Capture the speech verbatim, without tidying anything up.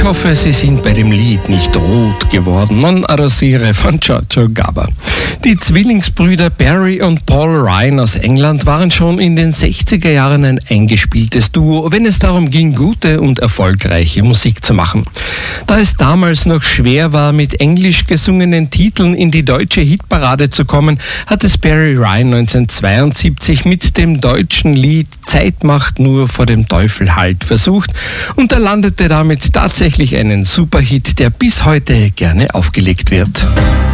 hoffe, Sie sind bei dem Lied nicht rot geworden. Non arrosire von Giorgio Gaber. Die Zwillingsbrüder Barry und Paul Ryan aus England waren schon in den sechziger Jahren ein eingespieltes Duo, wenn es darum ging, gute und erfolgreiche Musik zu machen. Da es damals noch schwer war, mit englisch gesungenen Titeln in die deutsche Hitparade zu kommen, hat es Barry Ryan neunzehnhundertzweiundsiebzig mit dem deutschen Lied Zeit macht nur vor dem Teufel Halt versucht und er landete damit tatsächlich einen Superhit, der bis heute gerne aufgelegt wird.